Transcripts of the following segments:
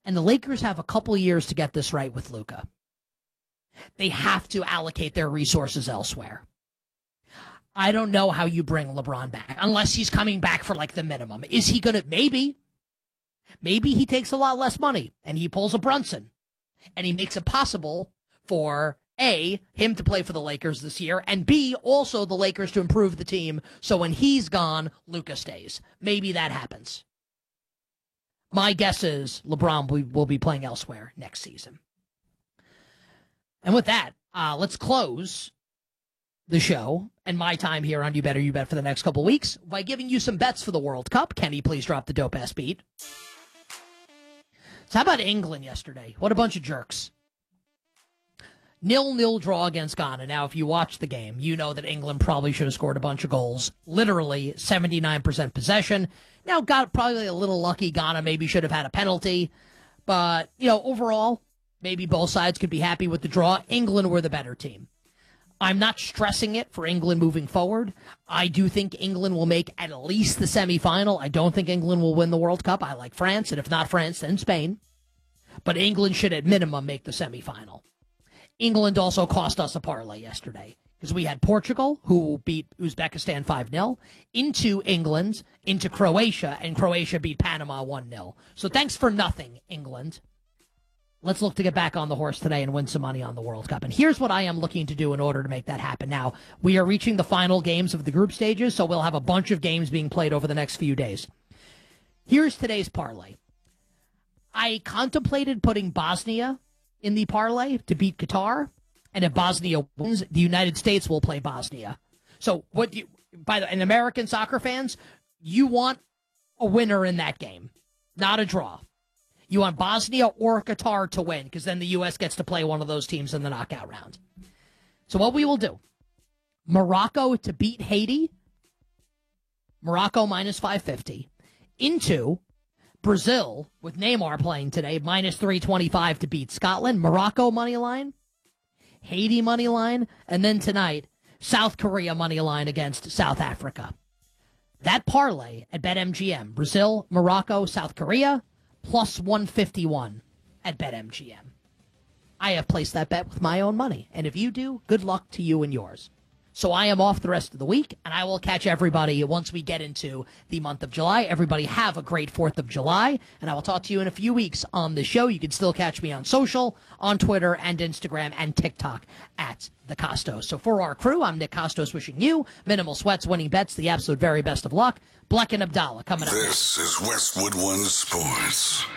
And the Lakers have a couple years to get this right with Luka. They have to allocate their resources elsewhere. I don't know how you bring LeBron back, unless he's coming back for like the minimum. Is he going to? Maybe. Maybe he takes a lot less money and he pulls a Brunson and he makes it possible for A, him to play for the Lakers this year, and B, also the Lakers to improve the team so when he's gone, Luka stays. Maybe that happens. My guess is LeBron will be playing elsewhere next season. And with that, let's close the show and my time here on You Better You Bet for the next couple of weeks by giving you some bets for the World Cup. Kenny, please drop the dope-ass beat. So how about England yesterday? What a bunch of jerks. 0-0 draw against Ghana. Now, if you watch the game, you know that England probably should have scored a bunch of goals. Literally 79% possession. Now, got probably a little lucky. Ghana maybe should have had a penalty. But, overall, maybe both sides could be happy with the draw. England were the better team. I'm not stressing it for England moving forward. I do think England will make at least the semifinal. I don't think England will win the World Cup. I like France, and if not France, then Spain. But England should at minimum make the semifinal. England also cost us a parlay yesterday because we had Portugal, who beat Uzbekistan 5-0, into England, into Croatia, and Croatia beat Panama 1-0. So thanks for nothing, England. Let's look to get back on the horse today and win some money on the World Cup. And here's what I am looking to do in order to make that happen. Now, we are reaching the final games of the group stages, so we'll have a bunch of games being played over the next few days. Here's today's parlay. I contemplated putting Bosnia in the parlay to beat Qatar, and if Bosnia wins, the United States will play Bosnia. So, and American soccer fans, you want a winner in that game, not a draw. You want Bosnia or Qatar to win, because then the U.S. gets to play one of those teams in the knockout round. So what we will do, Morocco to beat Haiti, Morocco minus 550, into Brazil, with Neymar playing today, minus 325 to beat Scotland, Morocco money line, Haiti money line, and then tonight, South Korea money line against South Africa. That parlay at BetMGM, Brazil, Morocco, South Korea, plus 151 at BetMGM. I have placed that bet with my own money, and if you do, good luck to you and yours. So I am off the rest of the week, and I will catch everybody once we get into the month of July. Everybody have a great 4th of July, and I will talk to you in a few weeks on the show. You can still catch me on social, on Twitter and Instagram and TikTok at The Costos. So for our crew, I'm Nick Costos wishing you minimal sweats, winning bets, the absolute very best of luck. Bleck and Abdallah coming up. This is Westwood One Sports.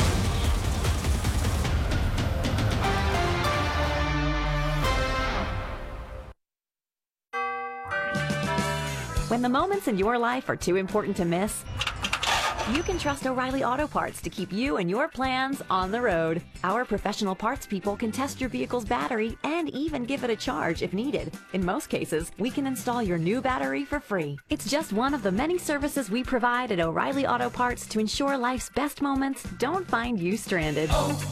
When the moments in your life are too important to miss, you can trust O'Reilly Auto Parts to keep you and your plans on the road. Our professional parts people can test your vehicle's battery and even give it a charge if needed. In most cases, we can install your new battery for free. It's just one of the many services we provide at O'Reilly Auto Parts to ensure life's best moments don't find you stranded.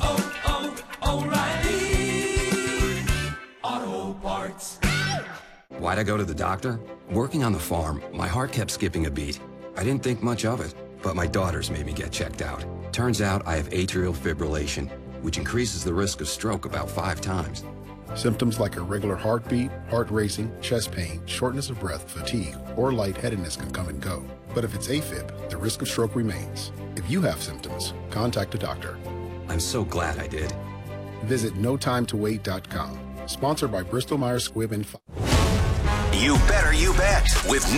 O'Reilly Auto Parts. Why'd I go to the doctor? Working on the farm, my heart kept skipping a beat. I didn't think much of it, but my daughters made me get checked out. Turns out I have atrial fibrillation, which increases the risk of stroke about 5 times. Symptoms like irregular heartbeat, heart racing, chest pain, shortness of breath, fatigue, or lightheadedness can come and go. But if it's AFib, the risk of stroke remains. If you have symptoms, contact a doctor. I'm so glad I did. Visit NoTimeToWait.com. Sponsored by Bristol Myers Squibb and You Better You Bet with Nick